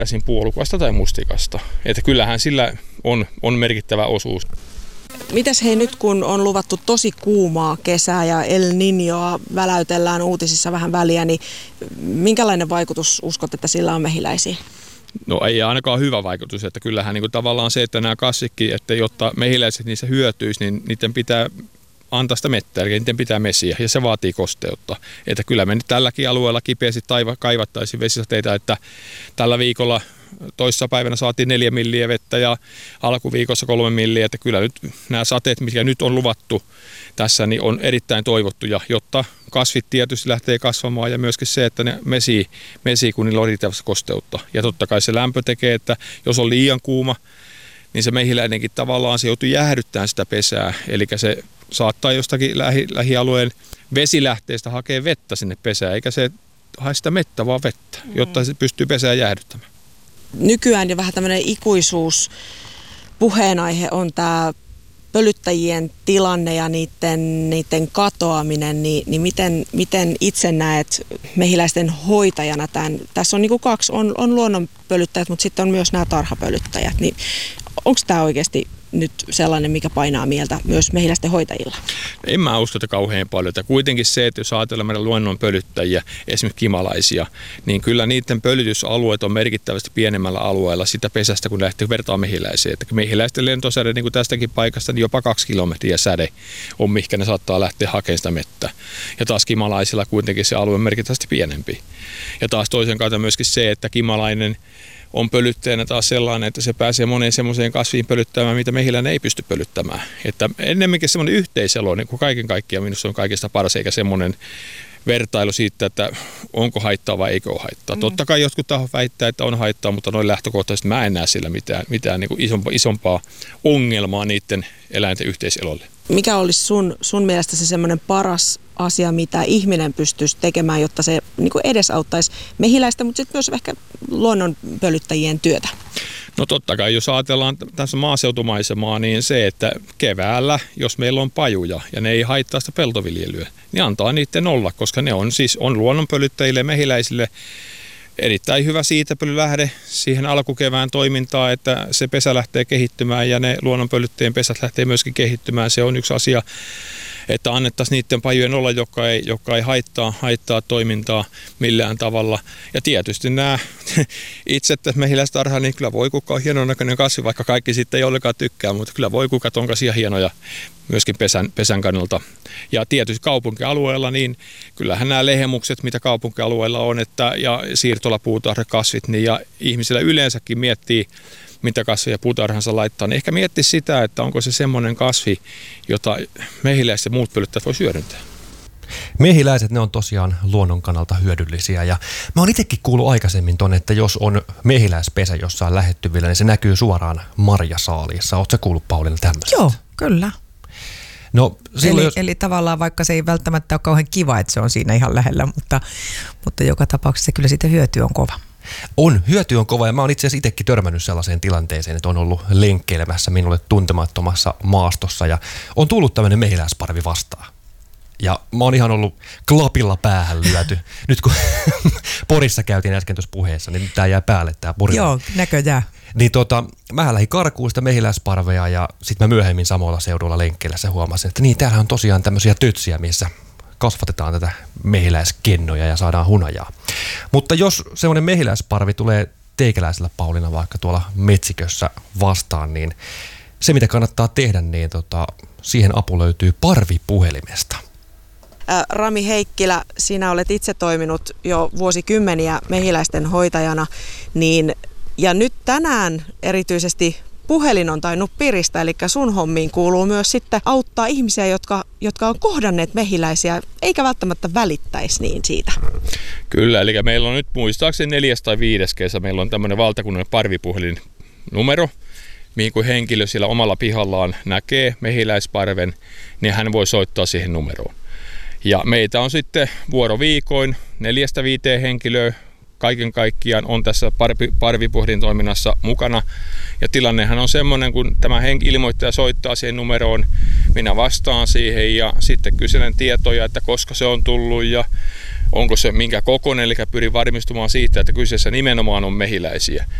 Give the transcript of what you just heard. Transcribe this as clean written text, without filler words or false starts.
puolukasta tai mustikasta. Että kyllähän sillä on merkittävä osuus. Mitäs hei nyt, kun on luvattu tosi kuumaa kesää ja El Niñoa väläytellään uutisissa vähän väliä, niin minkälainen vaikutus uskot, että sillä on mehiläisiin? No ei ainakaan hyvä vaikutus, että kyllähän niin kuin tavallaan se, että nämä kasvikki, että jotta mehiläiset niissä hyötyisi, niin niiden pitää antaa sitä mettää, eli niiden pitää mesiä, ja se vaatii kosteutta. Että kyllä me nyt tälläkin alueella kipeästi kaivattaisiin vesisateita, että tällä viikolla toissa päivänä saatiin 4 milliä vettä ja alkuviikossa 3 milliä, että kyllä nyt nämä sateet, mitkä nyt on luvattu tässä, niin on erittäin toivottuja, jotta kasvit tietysti lähtee kasvamaan ja myöskin se, että ne mesii kun niillä on riittävästi kosteutta. Ja totta kai se lämpö tekee, että jos on liian kuuma, niin se mehiläinenkin tavallaan se joutuu jäähdyttämään sitä pesää, eli se saattaa jostakin lähialueen vesilähteestä hakea vettä sinne pesään, eikä se hae sitä mettä, vaan vettä, jotta se pystyy pesää jäähdyttämään. Nykyään jo vähän tämmöinen ikuisuus puheenaihe on tämä pölyttäjien tilanne ja niiden katoaminen, niin miten itse näet mehiläisten hoitajana tämän? Tässä on niin kuin kaksi, on luonnonpölyttäjät, mutta sitten on myös nämä tarhapölyttäjät. Niin onko tämä oikeasti nyt sellainen, mikä painaa mieltä myös mehiläisten hoitajilla? En mä usko, että kauhean paljon. Että kuitenkin se, että jos ajatellaan meidän luonnonpölyttäjiä, esimerkiksi kimalaisia, niin kyllä niiden pölytysalueet on merkittävästi pienemmällä alueella sitä pesästä, kun lähtee vertaa mehiläisiä. Että mehiläisten lentosäde, niin kuin tästäkin paikasta, niin jopa 2 kilometriä säde on, mihinkä ne saattaa lähteä hakemaan sitä mettä. Ja taas kimalaisilla kuitenkin se alue on merkittävästi pienempi. Ja taas toisen kautta myöskin se, että kimalainen on pölyttäjänä taas sellainen, että se pääsee moneen semmoiseen kasviin pölyttämään, mitä mehiläinen ei pysty pölyttämään. Että ennemminkin semmoinen yhteiselo, niin kuin kaiken kaikkiaan minusta on kaikista paras, eikä semmoinen vertailu siitä, että onko haittaa vai eikö ole haittaa. Totta kai jotkut tahot väittää, että on haittaa, mutta noin lähtökohtaisesti mä en näe sillä mitään niin kuin isompaa ongelmaa niiden eläinten yhteiselolle. Mikä olisi sun mielestä se semmoinen paras asia, mitä ihminen pystyisi tekemään, jotta se niin kuin edesauttaisi mehiläistä, mutta sitten myös ehkä luonnonpölyttäjien työtä? No totta kai, jos ajatellaan tässä maaseutumaisemaa, niin se, että keväällä, jos meillä on pajuja ja ne ei haittaa sitä peltoviljelyä, niin antaa niiden olla, koska ne on luonnonpölyttäjille ja mehiläisille erittäin hyvä siitepölylähde siihen alkukevään toimintaan, että se pesä lähtee kehittymään ja ne luonnonpölyttäjien pesät lähtee myöskin kehittymään. Se on yksi asia, että annettaisiin niiden pajujen olla, jotka ei haittaa toimintaa millään tavalla. Ja tietysti nämä itse mehiläistarha, niin kyllä voikukka on hienon näköinen kasvi, vaikka kaikki sitten ei ollenkaan tykkää, mutta kyllä voikukat on kasia hienoja myöskin pesän kannalta. Ja tietysti kaupunkialueella, niin kyllähän nämä lehemukset, mitä kaupunkialueella on, ja siirtolapuutarhakasvit, niin ja ihmisillä yleensäkin miettii, mitä kasveja puutarhansa laittaa, niin ehkä miettii sitä, että onko se semmoinen kasvi, jota mehiläiset ja muut pölyttäjät voi hyödyntää. Mehiläiset, ne on tosiaan luonnon kannalta hyödyllisiä ja mä oon itsekin kuullut aikaisemmin ton, että jos on mehiläispesä jossain lähettyvillä, niin se näkyy suoraan marjasaaliissa. Ootko sä kuullut, Pauliina, tämmöistä? Joo, kyllä. No, eli tavallaan vaikka se ei välttämättä ole kauhean kiva, että se on siinä ihan lähellä, mutta joka tapauksessa kyllä siitä hyöty on kova. Hyöty on kova ja mä oon itse asiassa itsekin törmännyt sellaiseen tilanteeseen, että on ollut lenkkeilemässä minulle tuntemattomassa maastossa ja on tullut tämmöinen mehiläisparvi vastaan. Ja mä oon ihan ollut klapilla päähän lyöty. Nyt kun Porissa käytiin äsken tuossa puheessa, niin tää jää päälle tää Pori. Joo, näköjään. Niin mähän lähdin karkuun sitä mehiläisparvea ja sitten mä myöhemmin samalla seudulla lenkkeillässä huomasin, että niin täällähän on tosiaan tämmöisiä tötsiä, missä kasvatetaan tätä mehiläiskennoja ja saadaan hunajaa. Mutta jos semmoinen mehiläisparvi tulee teikäläisellä, Pauliina, vaikka tuolla metsikössä vastaan, niin se mitä kannattaa tehdä, niin siihen apu löytyy parvipuhelimesta. Rami Heikkilä, sinä olet itse toiminut jo vuosikymmeniä mehiläisten hoitajana, ja nyt tänään erityisesti puhelin on tainnut piristä, eli sun hommiin kuuluu myös sitten auttaa ihmisiä, jotka on kohdanneet mehiläisiä, eikä välttämättä välittäisi niin siitä. Kyllä, eli meillä on nyt muistaakseni 4. tai 5. kesä, meillä on tämmöinen valtakunnallinen parvipuhelin numero, mihin kun henkilö siellä omalla pihallaan näkee mehiläisparven, niin hän voi soittaa siihen numeroon. Ja meitä on sitten vuoroviikoin 4-5 henkilöä, kaiken kaikkiaan on tässä parvipuhelin toiminnassa mukana. Ja tilannehan on semmoinen, kun tämä ilmoittaja soittaa siihen numeroon, minä vastaan siihen ja sitten kyselen tietoja, että koska se on tullut ja onko se minkä kokoinen, eli pyrin varmistumaan siitä, että kyseessä nimenomaan on mehiläisiä.